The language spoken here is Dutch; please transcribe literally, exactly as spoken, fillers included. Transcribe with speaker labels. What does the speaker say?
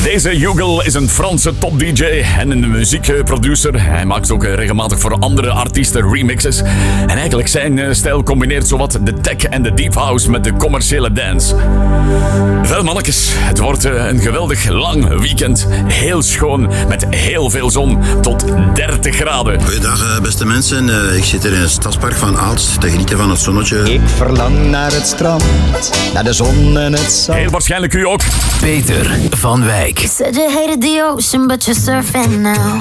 Speaker 1: Deze Hugo is een Franse top-D J en een muziekproducer. Hij maakt ook regelmatig voor andere artiesten remixes. En eigenlijk zijn stijl combineert zowat de tech en de deep house met de commerciële dance. Wel mannetjes, het wordt een geweldig lang weekend. Heel schoon, met heel veel zon, tot dertig graden.
Speaker 2: Goeiedag beste mensen, ik zit hier in het stadspark van Aalst te genieten van het zonnetje.
Speaker 3: Ik verlang naar het strand, naar de zon en het zand.
Speaker 1: Heel waarschijnlijk u ook.
Speaker 4: Peter van Wijk.
Speaker 5: You said you hated the ocean, but you're surfing now.